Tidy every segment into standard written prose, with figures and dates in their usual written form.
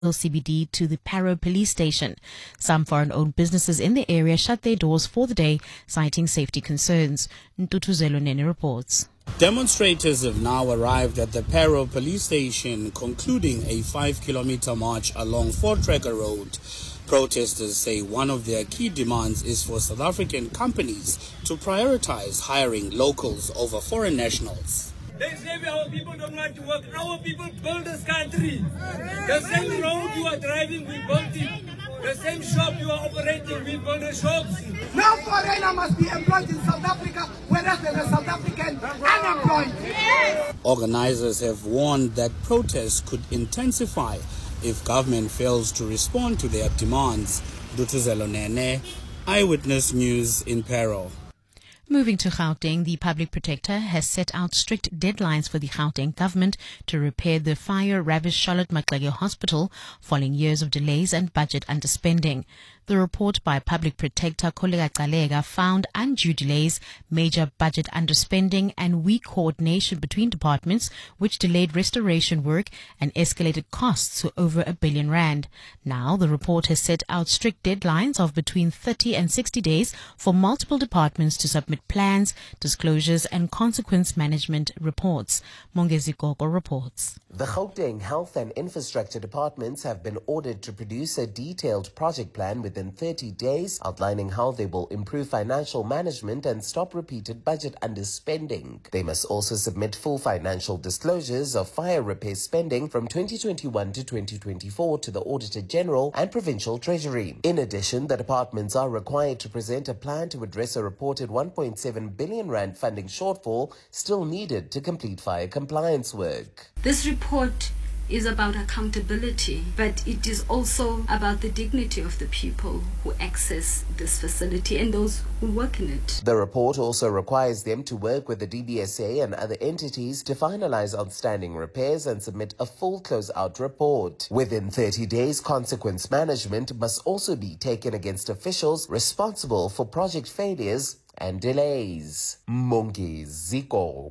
CBD to the Parow police station. Some foreign-owned businesses in the area shut their doors for the day, citing safety concerns. Ntutuzelo Nene reports. Demonstrators have now arrived at the Parow police station, concluding a 5-kilometer march along Fort Tracker Road. Protesters say one of their key demands is for South African companies to prioritize hiring locals over foreign nationals. They say our people don't want to work. Our people build this country. The same road you are driving, we built it. The same shop you are operating, we build the shops. No foreigner must be employed in South Africa, whereas there are South African unemployed. Yes. Organizers have warned that protests could intensify if government fails to respond to their demands. Dutuzelo Nene, Eyewitness News in Parow. Moving to Gauteng, the Public Protector has set out strict deadlines for the Gauteng government to repair the fire-ravaged Charlotte Maxeke Hospital following years of delays and budget underspending. The report by Public Protector Kholeka Gcaleka found undue delays, major budget underspending and weak coordination between departments, which delayed restoration work and escalated costs to over R1 billion. Now, the report has set out strict deadlines of between 30 and 60 days for multiple departments to submit plans, disclosures and consequence management reports. Mongezi Gogo reports. The Gauteng Health and Infrastructure departments have been ordered to produce a detailed project plan within 30 days, outlining how they will improve financial management and stop repeated budget underspending. They must also submit full financial disclosures of fire repair spending from 2021 to 2024 to the Auditor General and Provincial Treasury. In addition, the departments are required to present a plan to address a reported R1.7 billion funding shortfall still needed to complete fire compliance work. This report is about accountability, but it is also about the dignity of the people who access this facility and those who work in it. The report also requires them to work with the DBSA and other entities to finalize outstanding repairs and submit a full close-out report. Within 30 days, consequence management must also be taken against officials responsible for project failures and delays. Mongezi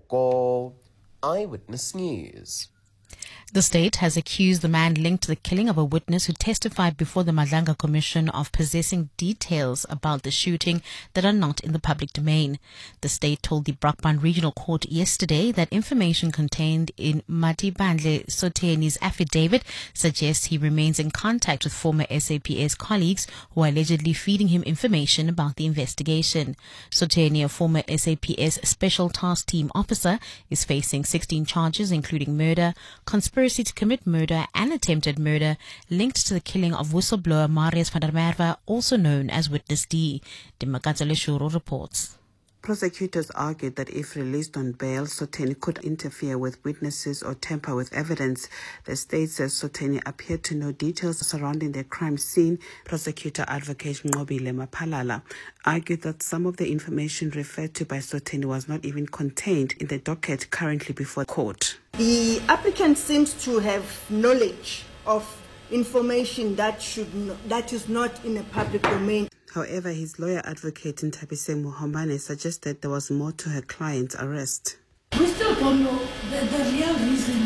Gogo, Eyewitness News. The state has accused the man linked to the killing of a witness who testified before the Madlanga Commission of possessing details about the shooting that are not in the public domain. The state told the Brakpan Regional Court yesterday that information contained in Matibandle Soteny's affidavit suggests he remains in contact with former SAPS colleagues who are allegedly feeding him information about the investigation. Soteny, a former SAPS Special Task Team officer, is facing 16 charges including murder, conspiracy to commit murder and attempted murder linked to the killing of whistleblower Marius van der Merwe, also known as Witness D. Dimakatso Leshuru reports. Prosecutors argued that if released on bail, Soteny could interfere with witnesses or tamper with evidence. The state says Soteny appeared to know details surrounding the crime scene. Prosecutor Advocate Nqobile Maphalala argued that some of the information referred to by Soteny was not even contained in the docket currently before court. The applicant seems to have knowledge of information that is not in a public domain. However, his lawyer advocate Ntabise Mohombane suggested there was more to her client's arrest. We still don't know the real reason.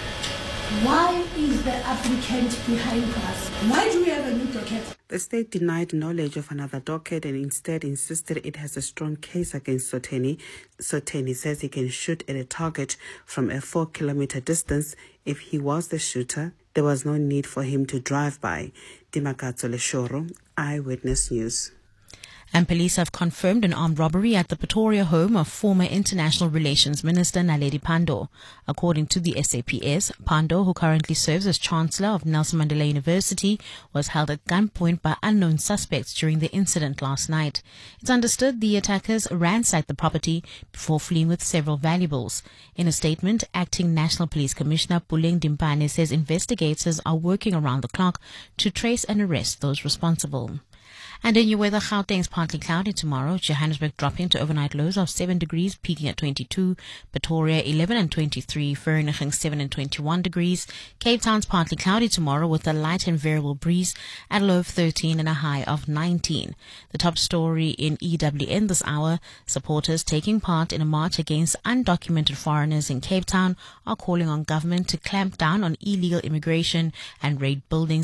Why is the applicant behind us? Why do we have a new docket? The state denied knowledge of another docket and instead insisted it has a strong case against Soteny. Soteny says he can shoot at a target from a 4-kilometer distance. If he was the shooter, there was no need for him to drive by. Dimakatso Leshuru, Eyewitness News. And police have confirmed an armed robbery at the Pretoria home of former International Relations Minister Naledi Pandor. According to the SAPS, Pandor, who currently serves as Chancellor of Nelson Mandela University, was held at gunpoint by unknown suspects during the incident last night. It's understood the attackers ransacked the property before fleeing with several valuables. In a statement, Acting National Police Commissioner Puleng Dimpane says investigators are working around the clock to trace and arrest those responsible. And in your weather, Gauteng's partly cloudy tomorrow. Johannesburg dropping to overnight lows of 7 degrees, peaking at 22. Pretoria 11 and 23. Vereeniging 7 and 21 degrees. Cape Town's partly cloudy tomorrow with a light and variable breeze at a low of 13 and a high of 19. The top story in EWN this hour: supporters taking part in a march against undocumented foreigners in Cape Town are calling on government to clamp down on illegal immigration and raid buildings